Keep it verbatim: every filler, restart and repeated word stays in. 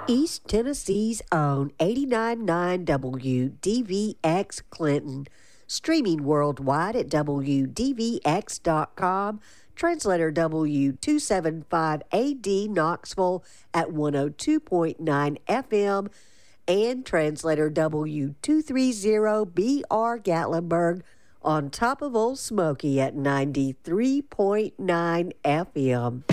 East Tennessee's own eighty-nine point nine W D V X Clinton, streaming worldwide at W D V X dot com. Translator W two seventy-five A D Knoxville at one oh two point nine F M, and translator W two thirty B R Gatlinburg on top of Old Smoky at ninety-three point nine F M.